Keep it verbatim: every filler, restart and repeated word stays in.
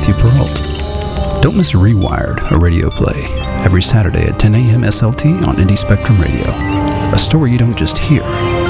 Matthew Peralt. Don't miss Rewired, a radio play, every Saturday at ten a.m. S L T on Indie Spectrum Radio. A story you don't just hear,